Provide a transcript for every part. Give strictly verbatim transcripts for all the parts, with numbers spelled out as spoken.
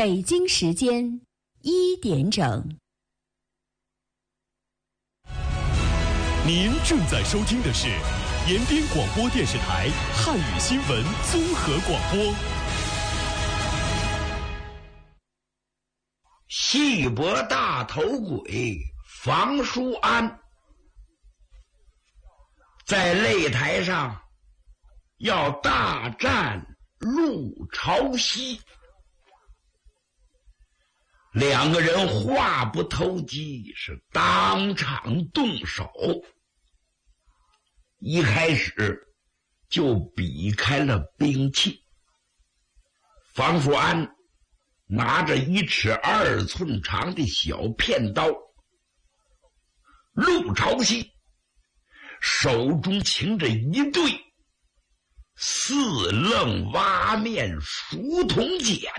北京时间一点整。 您正在收听的是延边广播电视台汉语新闻综合广播。 戏博大头鬼房叔安在擂台上要大战陆朝夕，两个人话不投机，是当场动手。一开始就比开了兵器，房叔安拿着一尺二寸长的小片刀，陆朝夕手中擎着一对四棱挖面熟铜剪。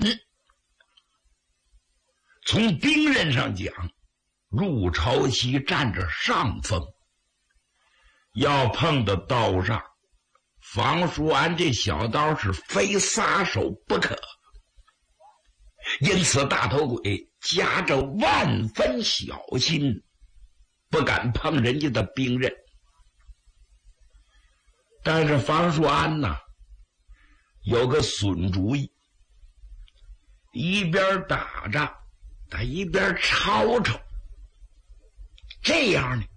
从兵刃上讲，陆朝夕占着上风，要碰到刀上，房叔安这小刀是非撒手不可。因此大头鬼夹着万分小心，不敢碰人家的兵刃。但是房叔安呢，有个损主意，一边打仗他一边吵吵，这样呢